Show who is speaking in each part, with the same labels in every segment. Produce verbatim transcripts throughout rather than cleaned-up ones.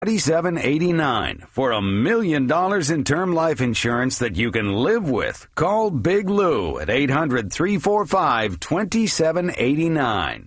Speaker 1: twenty-seven eighty-nine for a million dollars in term life insurance that you can live with. Call Big Lou at eight hundred, three four five, two seven eight nine.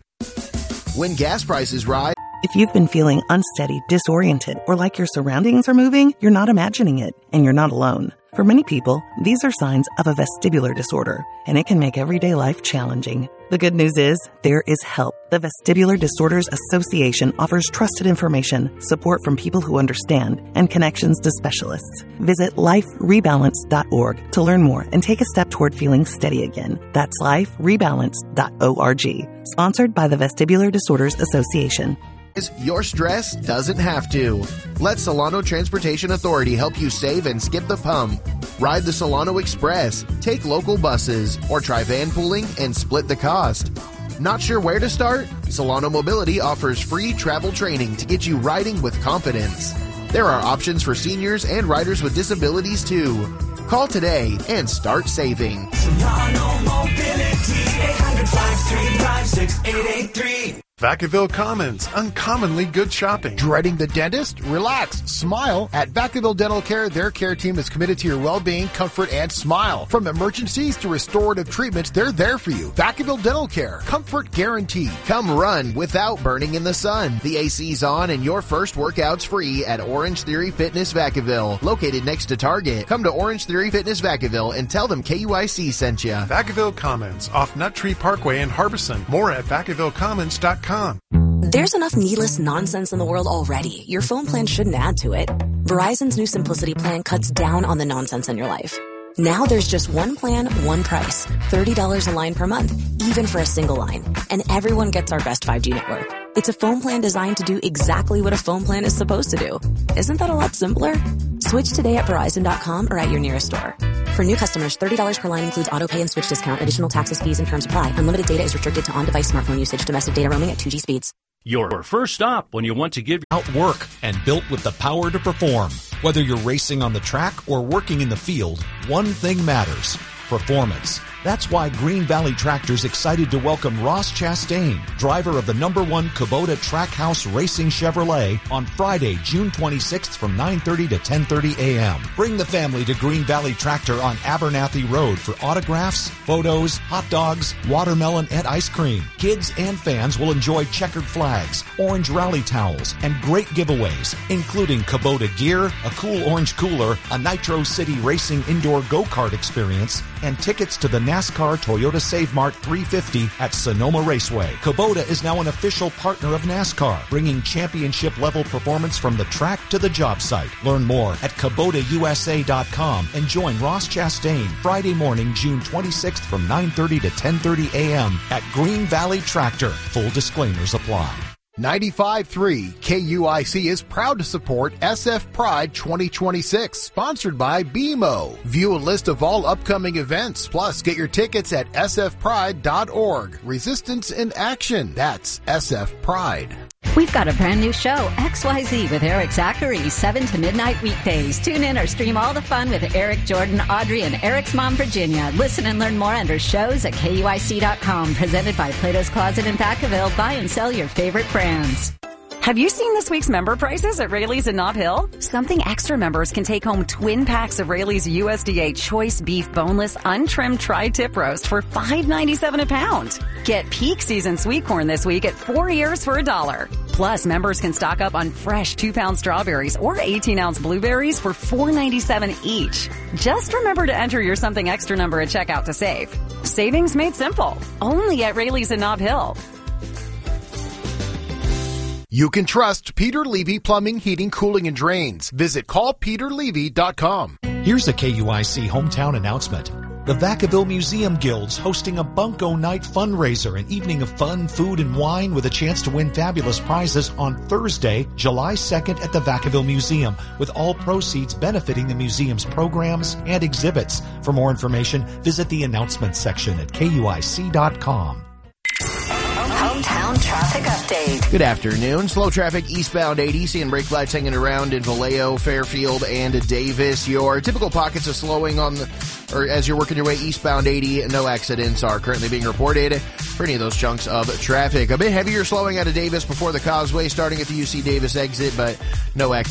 Speaker 2: When gas prices rise.
Speaker 3: If you've been feeling unsteady, disoriented, or like your surroundings are moving, you're not imagining it, and you're not alone. For many people, these are signs of a vestibular disorder, and it can make everyday life challenging. The good news is, there is help. The Vestibular Disorders Association offers trusted information, support from people who understand, and connections to specialists. Visit life rebalance dot org to learn more and take a step toward feeling steady again. That's life rebalance dot org. Sponsored by the Vestibular Disorders Association.
Speaker 2: Your stress doesn't have to. Let Solano Transportation Authority help you save and skip the pump. Ride the Solano Express, take local buses, or try van pooling and split the cost. Not sure where to start? Solano Mobility offers free travel training to get you riding with confidence. There are options for seniors and riders with disabilities too. Call today and start saving.
Speaker 4: Solano Mobility, eight hundred, five three five, six eight eight three.
Speaker 5: Vacaville Commons, uncommonly good shopping.
Speaker 6: Dreading the dentist? Relax, smile. At Vacaville Dental Care, their care team is committed to your well-being, comfort, and smile. From emergencies to restorative treatments, they're there for you. Vacaville Dental Care, comfort guaranteed.
Speaker 2: Come run without burning in the sun. The A C's on and your first workout's free at Orange Theory Fitness Vacaville, located next to Target. Come to Orange Theory Fitness Vacaville and tell them K U I C sent you.
Speaker 5: Vacaville Commons, off Nut Tree Parkway in Harbison. More at vacaville commons dot com.
Speaker 7: There's enough needless nonsense in the world already. Your phone plan shouldn't add to it. Verizon's new Simplicity plan cuts down on the nonsense in your life. Now there's just one plan, one price. thirty dollars a line per month, even for a single line. And everyone gets our best five G network. It's a phone plan designed to do exactly what a phone plan is supposed to do. Isn't that a lot simpler? Switch today at Verizon dot com or at your nearest store. For new customers, thirty dollars per line includes auto pay and switch discount. Additional taxes, fees, and terms apply. Unlimited data is restricted to on-device smartphone usage. Domestic data roaming at two G speeds.
Speaker 8: Your first stop when you want to give
Speaker 9: out work and built with the power to perform. Whether you're racing on the track or working in the field, one thing matters: performance. That's why Green Valley Tractor's excited to welcome Ross Chastain, driver of the number one Kubota Trackhouse Racing Chevrolet, on Friday, June twenty-sixth from nine thirty to ten thirty a.m. Bring the family to Green Valley Tractor on Abernathy Road for autographs, photos, hot dogs, watermelon, and ice cream. Kids and fans will enjoy checkered flags, orange rally towels, and great giveaways, including Kubota gear, a cool orange cooler, a Nitro City Racing indoor go-kart experience, and tickets to the NASCAR Toyota Save Mart three fifty at Sonoma Raceway. Kubota is now an official partner of NASCAR, bringing championship-level performance from the track to the job site. Learn more at Kubota U S A dot com and join Ross Chastain Friday morning, June twenty-sixth from nine thirty to ten thirty a.m. at Green Valley Tractor. Full disclaimers apply.
Speaker 6: ninety-five point three K U I C is proud to support S F Pride twenty twenty-six, sponsored by B M O. View a list of all upcoming events, plus get your tickets at S F pride dot org. Resistance in action. That's S F Pride.
Speaker 10: We've got a brand new show, X Y Z with Eric Zachary, seven to midnight weekdays. Tune in or stream all the fun with Eric, Jordan, Audrey, and Eric's mom, Virginia. Listen and learn more under shows at K U I C dot com. Presented by Plato's Closet in Vacaville. Buy and sell your favorite brands.
Speaker 11: Have you seen this week's member prices at Raley's in Nob Hill? Something Extra members can take home twin packs of Raley's U S D A Choice Beef Boneless Untrimmed Tri-Tip Roast for five ninety-seven a pound. Get peak season sweet corn this week at four ears for a dollar. Plus, members can stock up on fresh two-pound strawberries or eighteen-ounce blueberries for four ninety-seven each. Just remember to enter your Something Extra number at checkout to save. Savings made simple. Only at Raley's in Nob Hill.
Speaker 6: You can trust Peter Levy Plumbing, Heating, Cooling, and Drains. Visit call peter levy dot com.
Speaker 9: Here's a K U I C hometown announcement. The Vacaville Museum Guild's hosting a Bunko Night fundraiser, an evening of fun, food, and wine with a chance to win fabulous prizes on Thursday, July second at the Vacaville Museum, with all proceeds benefiting the museum's programs and exhibits. For more information, visit the announcements section at K U I C dot com.
Speaker 12: Hometown traffic update.
Speaker 2: Good afternoon. Slow traffic eastbound eighty, seeing brake lights hanging around in Vallejo, Fairfield, and Davis. Your typical pockets of slowing on the, or as you're working your way eastbound eighty, no accidents are currently being reported for any of those chunks of traffic. A bit heavier slowing out of Davis before the causeway, starting at the U C Davis exit, but no activity